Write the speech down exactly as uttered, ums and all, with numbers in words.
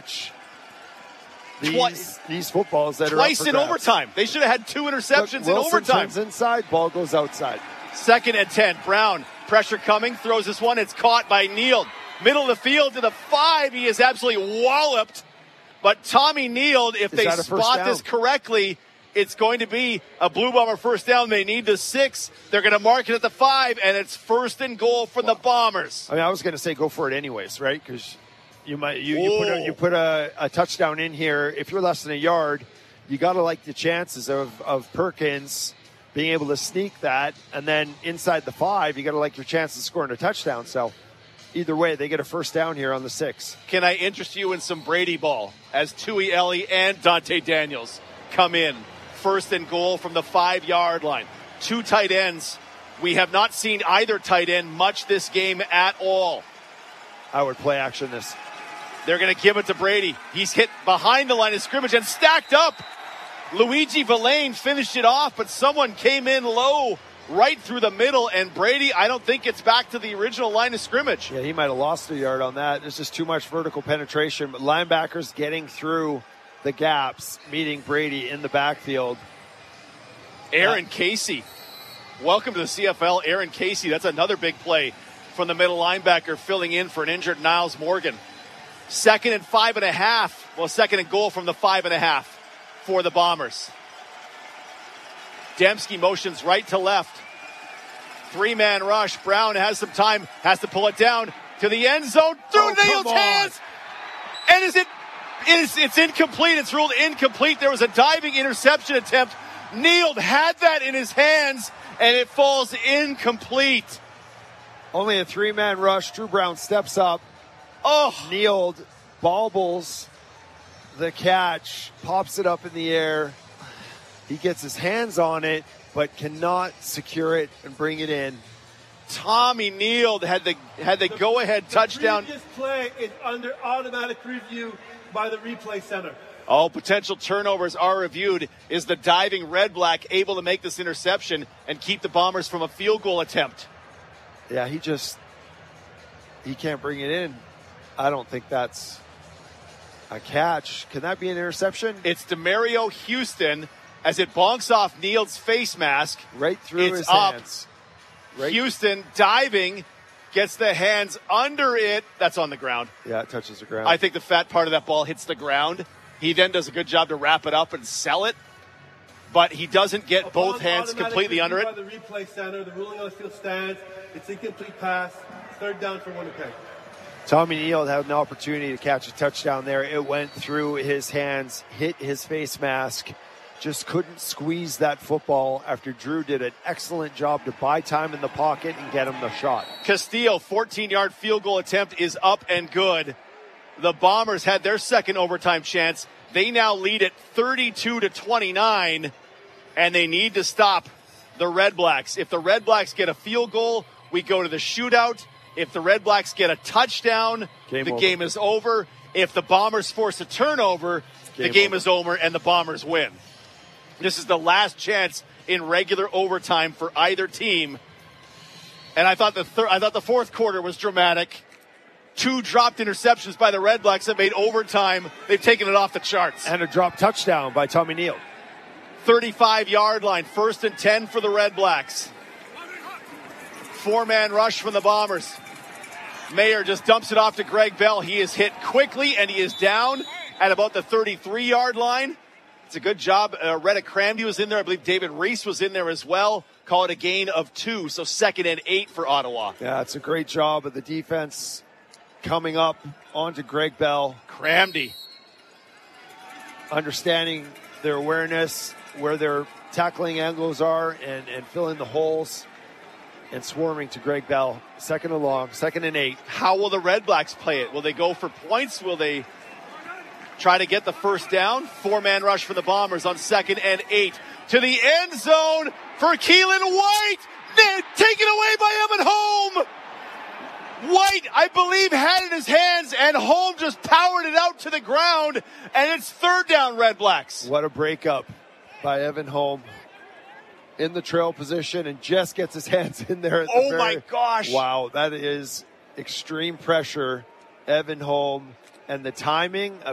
catch these, Twice, these footballs that twice are up for in grabs. overtime. They should have had two interceptions Look, in Wilson overtime. turns inside, ball goes outside. Second and ten. Brown, pressure coming, throws this one. It's caught by Neal. Middle of the field to the five. He is absolutely walloped. But Tommy Neal, if Is they that a first spot down? this correctly, it's going to be a Blue Bomber first down. They need the six. They're going to mark it at the five, and it's first and goal from the Bombers. I mean, I was going to say go for it anyways, right? Because you might you, you put a, you put a, a touchdown in here. If you're less than a yard, you got to like the chances of, of Perkins being able to sneak that, and then inside the five, you got to like your chances of scoring a touchdown. So either way, they get a first down here on the six. Can I interest you in some Brady ball as Tui Ellie and Dante Daniels come in? First and goal from the five-yard line. Two tight ends. We have not seen either tight end much this game at all. I would play action this. They're going to give it to Brady. He's hit behind the line of scrimmage and stacked up. Luigi Villain finished it off, but someone came in low right through the middle, and Brady, I don't think it's back to the original line of scrimmage. Yeah, he might have lost a yard on that. There's just too much vertical penetration, but linebackers getting through the gaps, meeting Brady in the backfield. Aaron Casey. Welcome to the C F L, Aaron Casey. That's another big play from the middle linebacker, filling in for an injured Niles Morgan. Second and five and a half. Well, second and goal from the five and a half for the Bombers. Dembski motions right to left. Three-man rush. Brown has some time, has to pull it down to the end zone. Through Oh, Neal's come on. hands. And is it, it is, it's incomplete. It's ruled incomplete. There was a diving interception attempt. Neal had that in his hands, and it falls incomplete. Only a three-man rush. Drew Brown steps up. Oh, Neal bobbles the catch, pops it up in the air. He gets his hands on it, but cannot secure it and bring it in. Tommy Neal had the had the, The- go-ahead touchdown. The previous play is under automatic review by the replay center. All potential turnovers are reviewed. Is the diving Red Black able to make this interception and keep the Bombers from a field goal attempt? Yeah, he just, he can't bring it in. I don't think that's a catch. Can that be an interception? It's DeMario Houston as it bonks off Neal's face mask. Right through It's his up. hands. Right. Houston diving, gets the hands under it. That's on the ground. Yeah, it touches the ground. I think the fat part of that ball hits the ground. He then does a good job to wrap it up and sell it. But he doesn't get both Upon hands automatic completely review under it. By the replay center, the ruling on the field stands. It's incomplete pass. Third down for Winnipeg. Tommy Neal had an opportunity to catch a touchdown there. It went through his hands, hit his face mask, just couldn't squeeze that football after Drew did an excellent job to buy time in the pocket and get him the shot. Castillo, fourteen-yard field goal attempt is up and good. The Bombers had their second overtime chance. They now lead it thirty-two to twenty-nine, and they need to stop the Red Blacks. If the Red Blacks get a field goal, we go to the shootout. If the Red Blacks get a touchdown, Game the over. game is over. If the Bombers force a turnover, the Game game over. is over and the Bombers win. This is the last chance in regular overtime for either team. And I thought the thir- I thought the fourth quarter was dramatic. Two dropped interceptions by the Red Blacks that made overtime. They've taken it off the charts. And a drop touchdown by Tommy Neal. thirty-five-yard line, first and ten for the Red Blacks. Four-man rush from the Bombers. Mayer just dumps it off to Greg Bell. He is hit quickly, and he is down at about the thirty-three-yard line. It's a good job. Uh, Reddick Cramdy was in there. I believe David Reese was in there as well. Call it a gain of two, so second and eight for Ottawa. Yeah, it's a great job of the defense coming up onto Greg Bell, Cramdy. understanding their awareness, where their tackling angles are, and, and filling the holes, and swarming to Greg Bell. Second and long, second and eight. How will the Red Blacks play it? Will they go for points? Will they try to get the first down? Four-man rush for the Bombers on second and eight. To the end zone for Keelan White. Taken away by Evan Holm. White, I believe, had it in his hands, and Holm just powered it out to the ground, and it's third down, Red Blacks. What a breakup by Evan Holm in the trail position, and just gets his hands in there. At the Oh, very, my gosh. Wow, that is extreme pressure. Evan Holm, and the timing of